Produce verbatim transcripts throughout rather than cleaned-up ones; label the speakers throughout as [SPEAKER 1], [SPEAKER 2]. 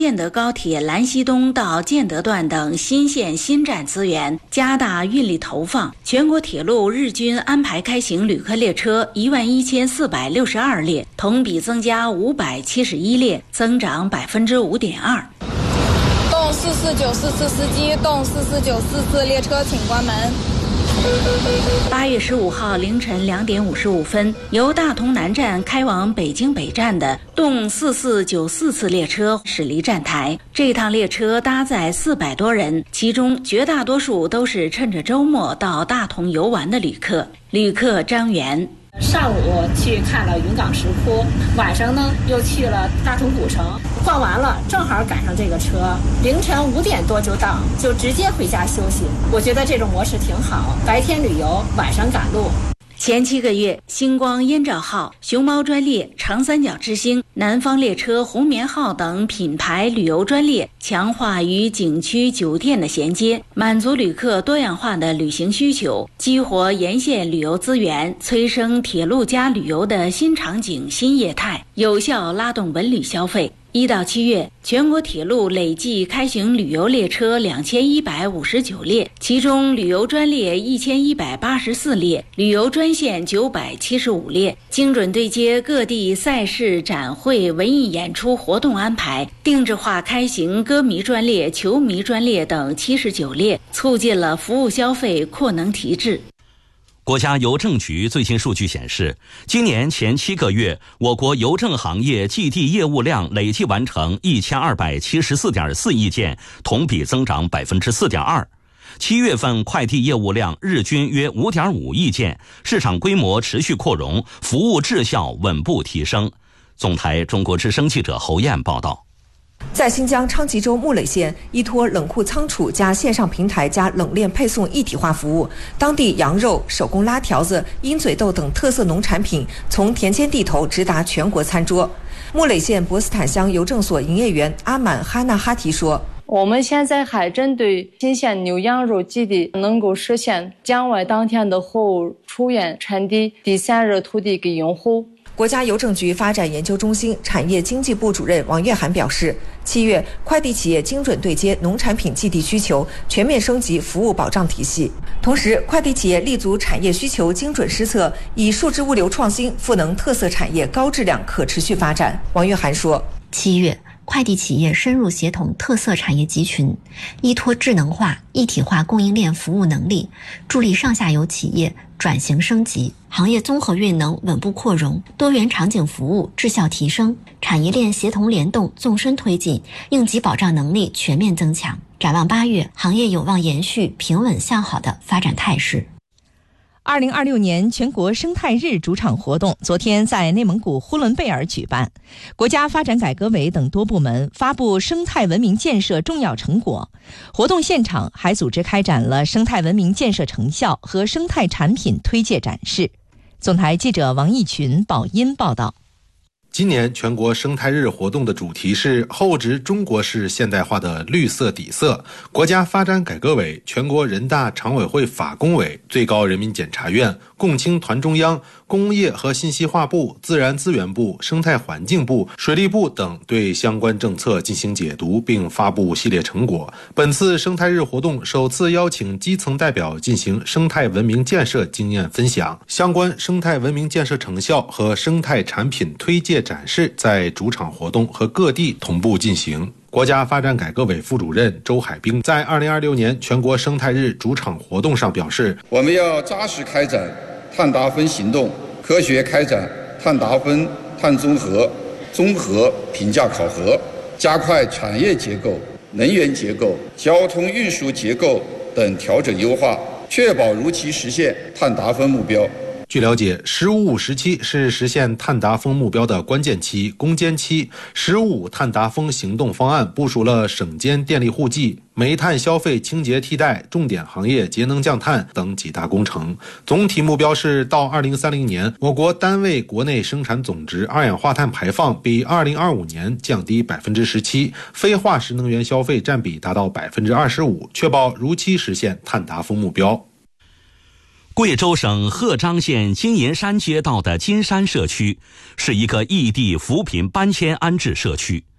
[SPEAKER 1] 建德高铁兰溪东到建德段等新线新站资源，加大运力投放。全国铁路日均安排开行旅客列车一万一千四百六十二列，同比增加五百七十一列，增长百分之五点二。
[SPEAKER 2] 动四四九四次司机，动四四九四次列车，请关门。
[SPEAKER 1] 八月十五号凌晨两点五十五分，由大同南站开往北京北站的动四四九四次列车驶离站台。这趟列车搭载四百多人，其中绝大多数都是趁着周末到大同游玩的旅客。旅客张元。
[SPEAKER 3] 上午去看了云冈石窟，晚上呢又去了大同古城，逛完了正好赶上这个车，凌晨五点多就到，就直接回家休息。我觉得这种模式挺好，白天旅游，晚上赶路。
[SPEAKER 1] 前七个月，星光燕赵号、熊猫专列、长三角之星、南方列车、红棉号等品牌旅游专列强化与景区酒店的衔接，满足旅客多样化的旅行需求，激活沿线旅游资源，催生铁路加旅游的新场景新业态，有效拉动文旅消费。一到七月，全国铁路累计开行旅游列车两千一百五十九列，其中旅游专列一千一百八十四列，旅游专线九百七十五列，精准对接各地赛事、展会、文艺演出活动安排，定制化开行歌迷专列、球迷专列等七十九列，促进了服务消费扩能提质。
[SPEAKER 4] 国家邮政局最新数据显示，今年前七个月，我国邮政行业寄递业务量累计完成一千二百七十四点四亿件，同比增长百分之四点二。七月份快递业务量日均约五点五亿件，市场规模持续扩容，服务质效稳步提升。总台中国之声记者侯燕报道。
[SPEAKER 5] 在新疆昌吉州木垒县，依托冷库仓储加线上平台加冷链配送一体化服务，当地羊肉、手工拉条子、鹰嘴豆等特色农产品从田间地头直达全国餐桌。木垒县博斯坦乡邮政所营业员阿满哈纳哈提说，
[SPEAKER 6] 我们现在还针对新鲜牛羊肉基地能够实现将外当天的货物出院产地第三热土地给用户。
[SPEAKER 5] 国家邮政局发展研究中心产业经济部主任王月涵表示，七月快递企业精准对接农产品寄递需求，全面升级服务保障体系。同时，快递企业立足产业需求精准施策，以数字物流创新赋能特色产业高质量可持续发展。王月涵说，
[SPEAKER 7] 七月快递企业深入协同特色产业集群，依托智能化、一体化供应链服务能力，助力上下游企业转型升级，行业综合运能稳步扩容，多元场景服务质效提升，产业链协同联动纵深推进，应急保障能力全面增强。展望八月，行业有望延续平稳向好的发展态势。
[SPEAKER 8] 二零二六年全国生态日主场活动昨天在内蒙古呼伦贝尔举办，国家发展改革委等多部门发布生态文明建设重要成果。活动现场还组织开展了生态文明建设成效和生态产品推介展示。总台记者王义群、宝音报道。
[SPEAKER 9] 今年全国生态日活动的主题是厚植中国式现代化的绿色底色。国家发展改革委、全国人大常委会法工委、最高人民检察院、共青团中央、工业和信息化部、自然资源部、生态环境部、水利部等对相关政策进行解读并发布系列成果。本次生态日活动首次邀请基层代表进行生态文明建设经验分享，相关生态文明建设成效和生态产品推介展示在主场活动和各地同步进行。国家发展改革委副主任周海兵在二零二六年全国生态日主场活动上表示，
[SPEAKER 10] 我们要扎实开展碳达峰行动，科学开展碳达峰、碳综合、综合评价考核，加快产业结构、能源结构、交通运输结构等调整优化，确保如期实现碳达峰目标。
[SPEAKER 9] 据了解，十五五时期是实现碳达峰目标的关键期、攻坚期。十五五碳达峰行动方案部署了省间电力户籍、煤炭消费清洁替代、重点行业节能降碳等几大工程。总体目标是到二零三零年，我国单位国内生产总值二氧化碳排放比二零二五年降低百分之十七，非化石能源消费占比达到百分之二十五，确保如期实现碳达峰目标。
[SPEAKER 4] 贵州省鹤章县金银山街道的金山社区是一个异地扶贫搬迁安置社区。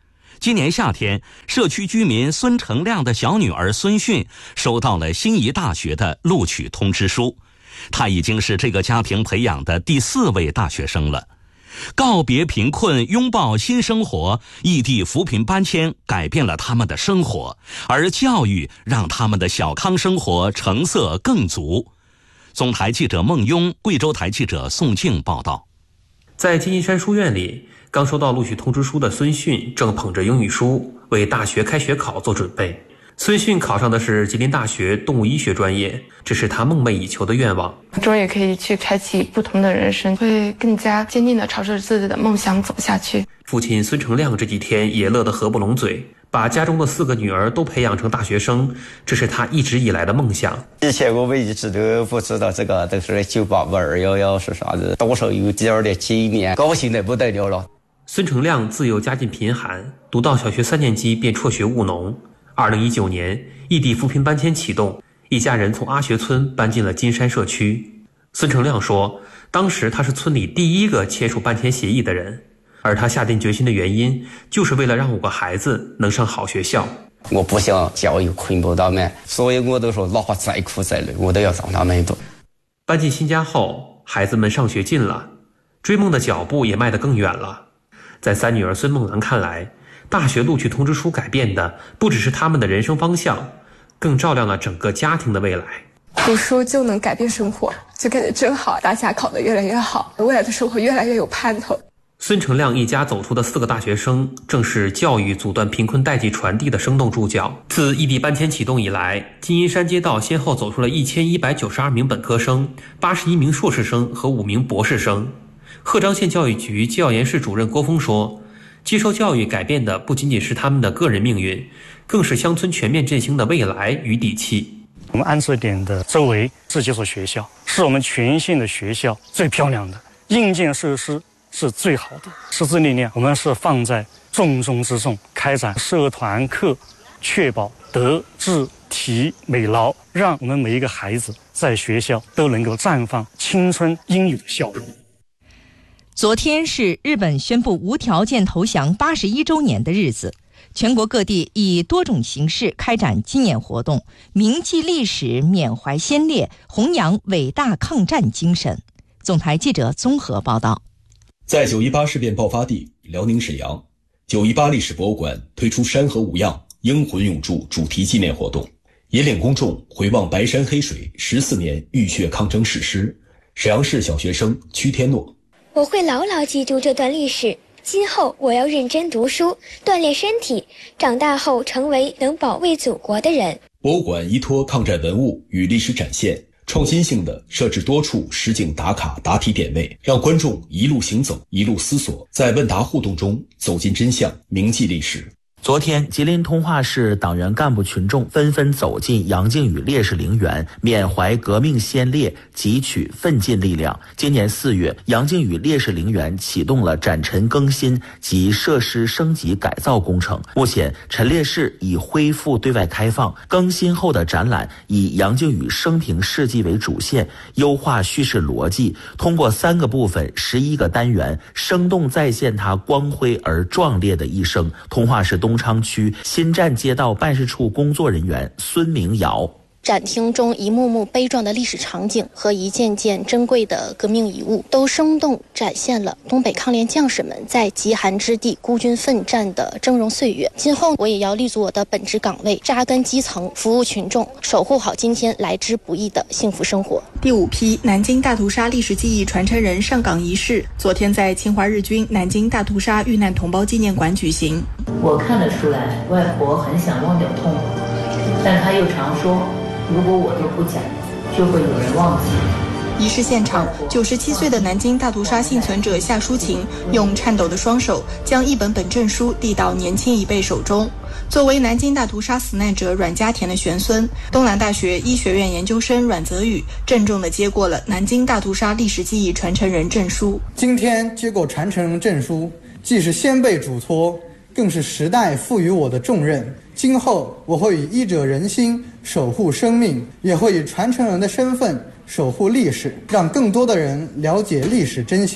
[SPEAKER 4] 今年夏天，社区居民孙成亮的小女儿孙迅收到了心仪大学的录取通知书。她已经是这个家庭培养的第四位大学生了。告别贫困，拥抱新生活，异地扶贫搬迁改变了他们的生活，而教育让他们的小康生活成色更足。总台记者孟庸，贵州台记者宋静报道。
[SPEAKER 11] 在金银山书院里，刚收到录取通知书的孙迅正捧着英语书为大学开学考做准备。孙迅考上的是吉林大学动物医学专业，这是他梦寐以求的愿望。
[SPEAKER 12] 终于可以去开启不同的人生，会更加坚定地朝着自己的梦想走下去。
[SPEAKER 11] 父亲孙成亮这几天也乐得合不拢嘴，把家中的四个女儿都培养成大学生，这是他一直以来的梦想。
[SPEAKER 13] 以前我们一直都不知道这个都是九八五二一一是啥子，多少有几儿的几年，高兴得不得了了。
[SPEAKER 11] 孙成亮自幼家境贫寒，读到小学三年级便辍学务农。二零一九年，异地扶贫搬迁启动，一家人从阿学村搬进了金山社区。孙成亮说，当时他是村里第一个签署搬迁协议的人，而他下定决心的原因，就是为了让五个孩子能上好学校。
[SPEAKER 13] 我不想教育困不到们，所以我都说哪怕再苦再累，我都要让他们读。
[SPEAKER 11] 搬进新家后，孩子们上学近了，追梦的脚步也迈得更远了。在三女儿孙梦兰看来，大学录取通知书改变的不只是他们的人生方向，更照亮了整个家庭的未来。
[SPEAKER 12] 读书就能改变生活，就感觉真好，大家考得越来越好，未来的生活越来越有盼头。
[SPEAKER 11] 孙成亮一家走出的四个大学生，正是教育阻断贫困代际传递的生动注脚。自异地搬迁启动以来，金银山街道先后走出了一千一百九十二名本科生、八十一名硕士生和五名博士生。鹤岗县教育局教研室主任郭峰说，接受教育改变的不仅仅是他们的个人命运，更是乡村全面振兴的未来与底气。
[SPEAKER 14] 我们安置点的周围是几所学校，是我们全县的学校最漂亮的，硬件设施是最好的，师资力量我们是放在重中之重，开展社团课，确保德智体美劳，让我们每一个孩子在学校都能够绽放青春应有的笑容。
[SPEAKER 8] 昨天是日本宣布无条件投降八十一周年的日子，全国各地以多种形式开展纪念活动，铭记历史，缅怀先烈，弘扬伟大抗战精神。总台记者综合报道。
[SPEAKER 15] 在九一八事变爆发地辽宁沈阳，九一八历史博物馆推出山河五样英魂永驻主题纪念活动，引领公众回望白山黑水十四年浴血抗争史诗。沈阳市小学生屈天诺，
[SPEAKER 16] 我会牢牢记住这段历史，今后我要认真读书，锻炼身体，长大后成为能保卫祖国的人。
[SPEAKER 15] 博物馆依托抗战文物与历史展现，创新性的设置多处实景打卡答题点位，让观众一路行走，一路思索，在问答互动中走进真相，铭记历史。
[SPEAKER 17] 昨天，吉林通化市党员干部群众纷纷走进杨靖宇烈士陵园，缅怀革命先烈，汲取奋进力量。今年四月，杨靖宇烈士陵园启动了展陈更新及设施升级改造工程。目前，陈烈士已恢复对外开放，更新后的展览以杨靖宇生平事迹为主线，优化叙事逻辑，通过三个部分、十一个单元，生动再现他光辉而壮烈的一生。通化市东东昌区新站街道办事处工作人员孙明尧。
[SPEAKER 18] 展厅中一幕幕悲壮的历史场景和一件件珍贵的革命遗物，都生动展现了东北抗联将士们在极寒之地孤军奋战的峥嵘岁月。今后我也要立足我的本职岗位，扎根基层，服务群众，守护好今天来之不易的幸福生活。
[SPEAKER 19] 第五批南京大屠杀历史记忆传承人上岗仪式昨天在侵华日军南京大屠杀遇难同胞纪念馆举行。
[SPEAKER 20] 我看得出来，外婆很想忘掉痛苦，但她又常说，如果我都不讲，就会有人忘记。
[SPEAKER 19] 仪式现场，九十七岁的南京大屠杀幸存者夏淑琴用颤抖的双手将一本本证书递到年轻一辈手中。作为南京大屠杀死难者阮家田的玄孙，东南大学医学院研究生阮泽宇郑重地接过了南京大屠杀历史记忆传承人证书。
[SPEAKER 21] 今天接过传承人证书，既是先辈嘱托，更是时代赋予我的重任。今后我会以医者仁心守护生命，也会以传承人的身份守护历史，让更多的人了解历史真相。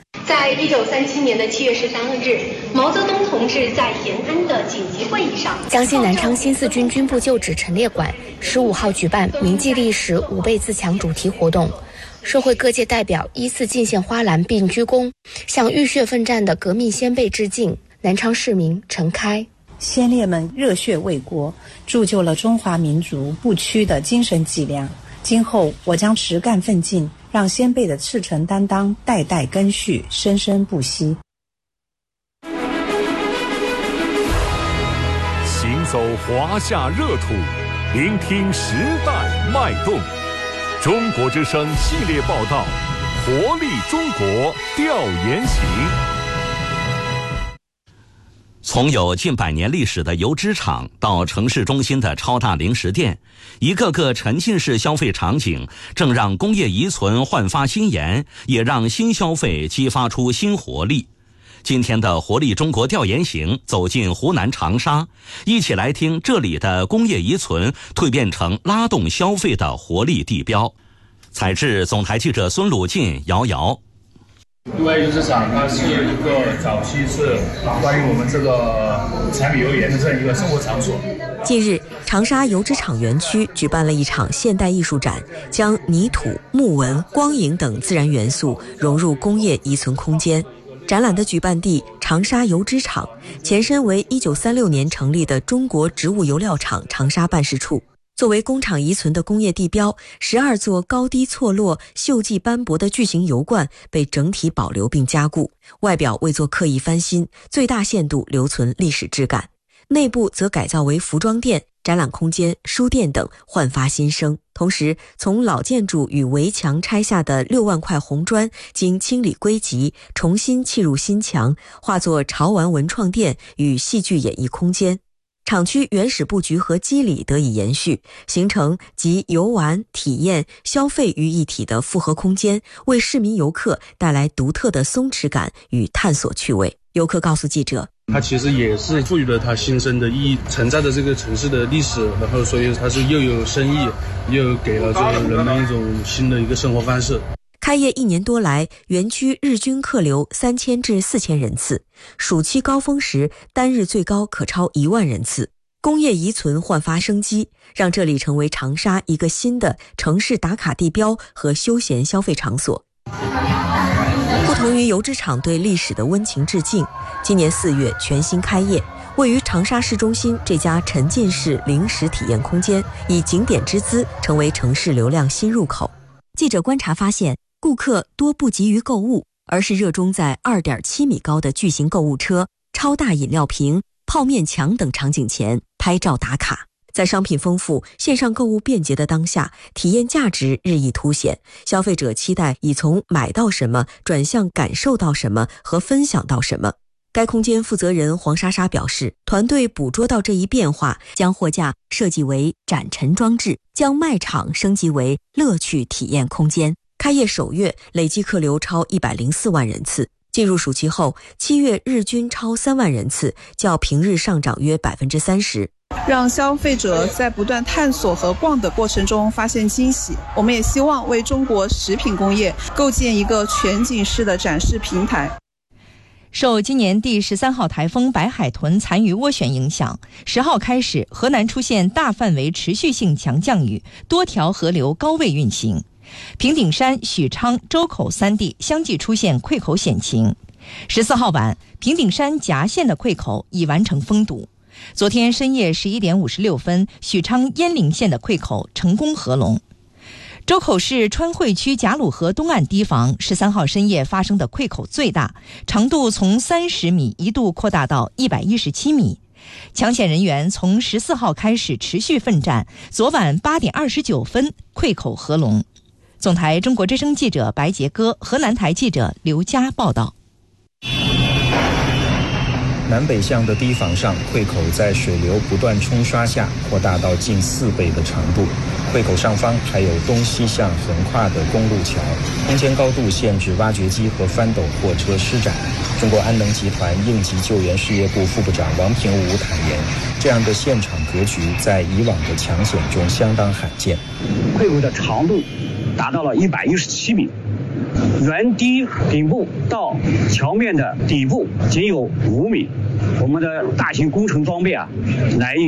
[SPEAKER 2] 在一九三七年的七月十三日，毛泽东同志在延安的紧急会议上，
[SPEAKER 16] 江西南昌新四军军部旧址陈列馆十五号举办铭记历史吾辈自强主题活动，社会各界代表依次进献花篮并鞠躬，向浴血奋战的革命先辈致敬。南昌市民陈开：
[SPEAKER 22] 先烈们热血为国，铸就了中华民族不屈的精神脊梁。今后我将实干奋进，让先辈的赤诚担当代代根续，生生不息。
[SPEAKER 23] 行走华夏热土，聆听时代脉动。中国之声系列报道，活力中国调研行。
[SPEAKER 4] 从有近百年历史的油脂厂到城市中心的超大零食店，一个个沉浸式消费场景正让工业遗存焕发新颜，也让新消费激发出新活力。今天的活力中国调研行走进湖南长沙，一起来听这里的工业遗存蜕变成拉动消费的活力地标。采制总台记者孙鲁进、瑶瑶。
[SPEAKER 24] 因为油脂厂它是一个早期是关于我们这个柴米油盐的这样一个生活场所。
[SPEAKER 25] 近日，长沙油脂厂园区举办了一场现代艺术展，将泥土、木纹、光影等自然元素融入工业遗存空间。展览的举办地长沙油脂厂，前身为一九三六年成立的中国植物油料厂长沙办事处。作为工厂遗存的工业地标，十二座高低错落、锈迹斑驳的巨型油罐被整体保留并加固，外表未做刻意翻新，最大限度留存历史质感。内部则改造为服装店、展览空间、书店等，焕发新生。同时，从老建筑与围墙拆下的六万块红砖，经清理归集，重新砌入新墙，化作潮玩文创店与戏剧演艺空间。厂区原始布局和肌理得以延续，形成集游玩、体验、消费于一体的复合空间，为市民游客带来独特的松弛感与探索趣味。游客告诉记者，
[SPEAKER 26] 它其实也是赋予了它新生的意义，承载着这个城市的历史，然后所以它是又有深意，又给了这个人们一种新的一个生活方式。
[SPEAKER 25] 开业一年多来，园区日均客流三千至四千人次，暑期高峰时单日最高可超一万人次。工业遗存焕发生机，让这里成为长沙一个新的城市打卡地标和休闲消费场所。不同于油脂厂对历史的温情致敬，今年四月全新开业，位于长沙市中心这家沉浸式零食体验空间，以景点之姿成为城市流量新入口。记者观察发现，顾客多不急于购物，而是热衷在 二点七米高的巨型购物车、超大饮料瓶、泡面墙等场景前拍照打卡。在商品丰富、线上购物便捷的当下，体验价值日益凸显，消费者期待已从买到什么转向感受到什么和分享到什么。该空间负责人黄莎莎表示，团队捕捉到这一变化，将货架设计为展陈装置，将卖场升级为乐趣体验空间。开业首月累计客流超一百零四万人次，进入暑期后，七月日均超三万人次，较平日上涨约百分之三十。
[SPEAKER 27] 让消费者在不断探索和逛的过程中发现惊喜。我们也希望为中国食品工业构建一个全景式的展示平台。
[SPEAKER 8] 受今年第十三号台风白海豚残余涡旋影响，十号开始，河南出现大范围持续性强降雨，多条河流高位运行。平顶山、许昌、周口三地相继出现溃口险情。十四号晚，平顶山夹县的溃口已完成封堵。昨天深夜十一点五十六分，许昌鄢陵县的溃口成功合龙。周口市川汇区贾鲁河东岸堤防十三号深夜发生的溃口最大，长度从三十米一度扩大到一百一十七米。抢险人员从十四号开始持续奋战，昨晚八点二十九分溃口合龙。总台中国之声记者白杰歌，河南台记者刘佳报道。
[SPEAKER 28] 南北向的堤防上，溃口在水流不断冲刷下扩大到近四倍的长度。溃口上方还有东西向横跨的公路桥，空间高度限制挖掘机和翻斗货车施展。中国安能集团应急救援事业部副部长王平武坦言，这样的现场格局在以往的抢险中相当罕见。
[SPEAKER 29] 溃口的长度达到了一百一十七米，
[SPEAKER 1] 原堤顶部到桥面的底部仅有五米。我们的大型工程装备啊，来